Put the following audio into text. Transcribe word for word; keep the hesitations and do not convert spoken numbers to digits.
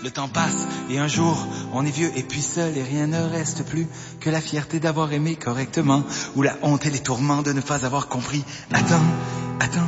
Le temps passe et un jour on est vieux et puis seul et rien ne reste plus que la fierté d'avoir aimé correctement ou la honte et les tourments de ne pas avoir compris. Attends, attends.